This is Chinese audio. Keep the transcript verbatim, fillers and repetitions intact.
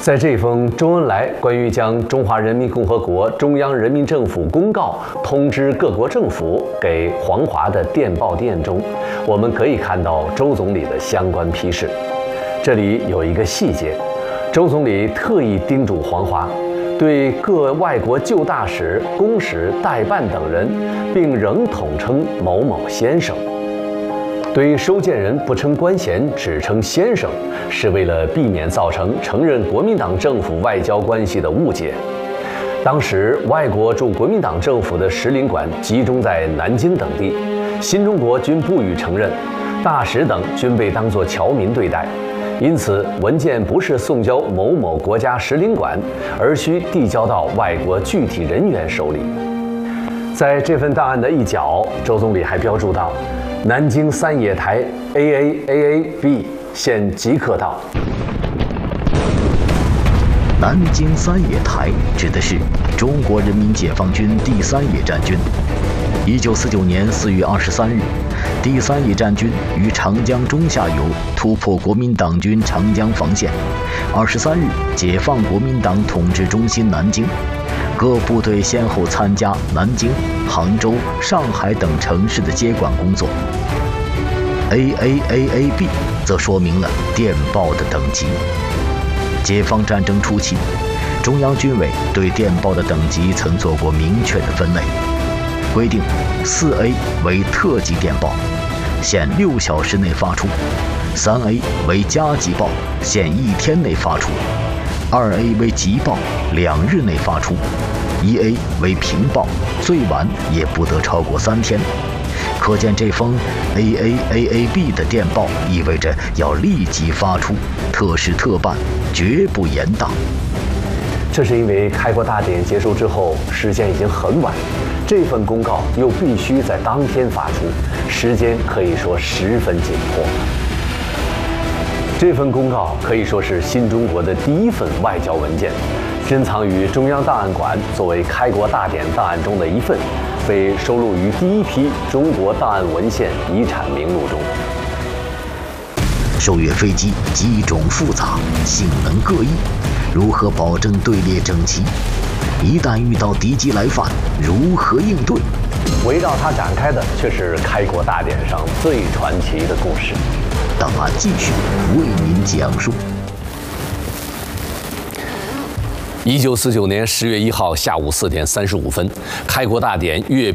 在这封周恩来关于将中华人民共和国中央人民政府公告通知各国政府给黄华的电报电中，我们可以看到周总理的相关批示。这里有一个细节，周总理特意叮嘱黄华，对各外国旧大使、公使、代办等人，并仍统称某某先生。对收件人不称官衔，只称先生，是为了避免造成承认国民党政府外交关系的误解。当时，外国驻国民党政府的使领馆集中在南京等地，新中国均不予承认，大使等均被当作侨民对待。因此，文件不是送交某某国家使领馆，而需递交到外国具体人员手里。在这份档案的一角，周总理还标注道：“南京三野台 A A A A B 现即刻到。” 南京三野台指的是中国人民解放军第三野战军。一九四九年四月二十三日，第三野战军于长江中下游突破国民党军长江防线。二十三日，解放国民党统治中心南京，各部队先后参加南京、杭州、上海等城市的接管工作。A A A A B 则说明了电报的等级。解放战争初期，中央军委对电报的等级曾做过明确的分类，规定四 A 为特级电报，限六小时内发出；三 A 为加急报，限一天内发出；二 A 为急报，两日内发出；一 A 为平报，最晚也不得超过三天。可见这封 A A A A B 的电报意味着要立即发出，特事特办，绝不延宕。 这是因为开国大典结束之后，时间已经很晚，这份公告又必须在当天发出，时间可以说十分紧迫。这份公告可以说是新中国的第一份外交文件，珍藏于中央档案馆，作为开国大典档案中的一份，被收录于第一批中国档案文献遗产名录中。 受阅飞机机种复杂，性能各异，如何保证队列整齐？一旦遇到敌机来犯，如何应对？ 围绕它展开的却是开国大典上最传奇的故事。 档案继续为您讲述。 一九四九年十月一号下午四点三十五分，开国大典阅